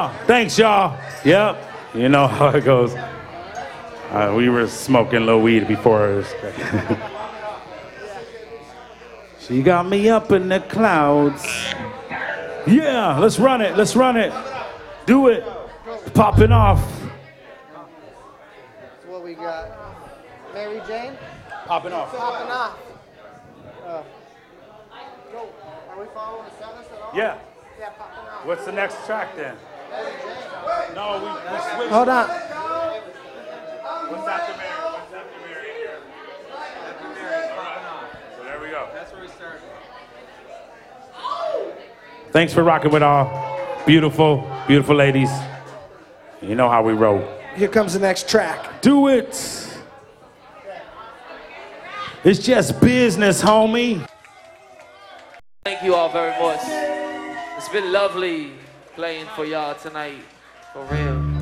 Thanks, y'all. Yep. You know how it goes. We were smoking a little weed before. She got me up in the clouds. Yeah, let's run it. Let's run it. Do it. Popping off. That's what we got. Mary Jane? Popping off. Popping off. Are we following the set list at all? Yeah. Yeah, popping off. What's the next track then? No, we switched. Hold on. What's after Mary? What's after Mary here? After Mary, popping off. So there we go. That's where we start. Thanks for rocking with all beautiful, beautiful ladies. You know how we roll. Here comes the next track. Do it. It's just business, homie. Thank you all very much. It's been lovely playing for y'all tonight, for real.